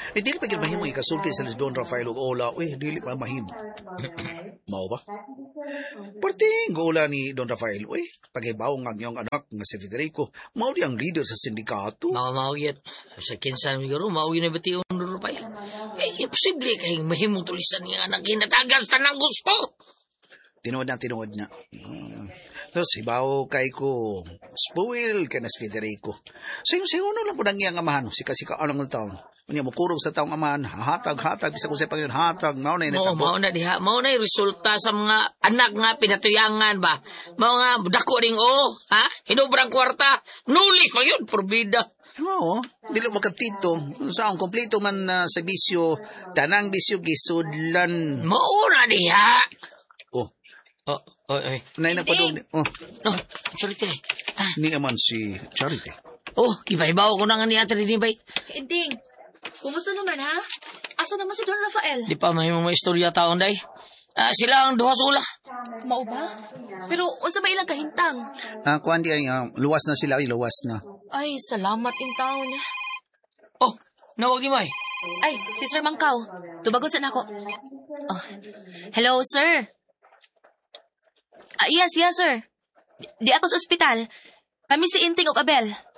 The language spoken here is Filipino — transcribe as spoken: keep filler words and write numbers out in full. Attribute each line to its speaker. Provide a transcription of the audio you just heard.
Speaker 1: Eh, dili pa gyud mahimo ikasulti sa Don Rafael ug Ola. Uy, dili pa mahimo. Mao ba? Perting gola ni Don Rafael. Uy, pagibaw nga niyong anak nga si Federico. Mao di ang leader sa sindikato.
Speaker 2: Mao-mao yun. Sa kinsan siguro, mao yun na bati yung Rafael. Eh, imposible kayong mahimong tulisan nga anak kinatagal tanang gusto.
Speaker 1: Tinuod na, tinuod na. Hmm. Tapos, ibaw kay ko, spoil kay na si Federico. Sayo-sayo no lang po nang iyang amahan, sika-sika anong taon. Kanya mo kurog sa taong amahan, hatag-hatag, bisa ko sa Panginoon, hatag, mao na yun.
Speaker 2: Oo, mao na diha. Mao na yung resulta sa mga anak nga pinatuyangan ba. Mao nga, dako ring o, ha? Hinubrang kwarta, nulis pa yun, forbida.
Speaker 1: Oo, dili mo katito. Saan, kompleto man uh, sa bisyo, tanang bisyo, gisudlan.
Speaker 2: Mao na diha.
Speaker 1: Oh,
Speaker 2: Oh, oh, oh.
Speaker 1: nay na padung. Oh,
Speaker 2: Oh, sorry, tiri. Ah.
Speaker 1: ni aman si Charity.
Speaker 2: Oh, iba-ibaw ko na nga ni Ate Rini, bay.
Speaker 3: Ending, kumusta naman ha? Asa naman si Don Rafael?
Speaker 2: Di pa may mga istorya taon, day. Ah, sila ang duha sula.
Speaker 3: Mao ba? Pero unsa ba ilang kahintang?
Speaker 1: Ah, kuan di ay uh, luwas na sila, ay luwas na.
Speaker 3: Ay, salamat in taon.
Speaker 2: Oh, nawag ni May.
Speaker 3: Ay, si Sir Mangkaw. Tubagon sa nako. Oh. Hello, sir. Ah, yes, yes, sir. Di, di ako sa ospital. Kami si Inting o Abel.